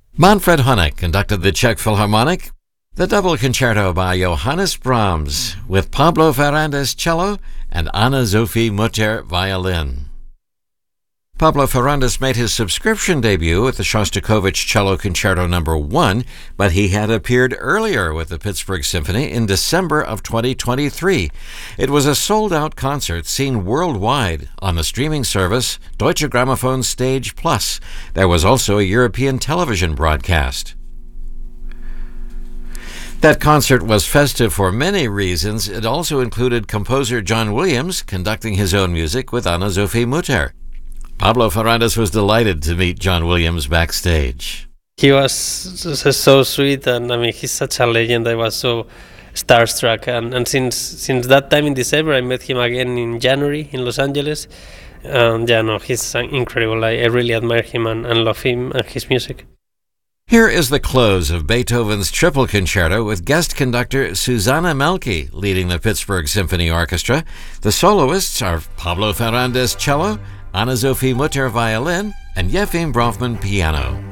Manfred Honeck conducted the Czech Philharmonic, the double concerto by Johannes Brahms with Pablo Ferrandis cello and Anna-Sophie Mutter violin. Pablo Ferrandis made his subscription debut with the Shostakovich Cello Concerto No. 1, but he had appeared earlier with the Pittsburgh Symphony in December of 2023. It was a sold-out concert seen worldwide on the streaming service Deutsche Grammophon Stage Plus. There was also a European television broadcast. That concert was festive for many reasons. It also included composer John Williams conducting his own music with Anna-Sophie Mutter. Pablo Ferrandis was delighted to meet John Williams backstage. He was so sweet, and I mean, he's such a legend. I was so starstruck, and since that time in December, I met him again in January in Los Angeles. He's incredible. I really admire him and love him and his music. Here is the close of Beethoven's Triple Concerto with guest conductor Susanna Melky leading the Pittsburgh Symphony Orchestra. The soloists are Pablo Ferrandis cello, Anna-Sophie Mutter violin, and Yefim Brofman piano.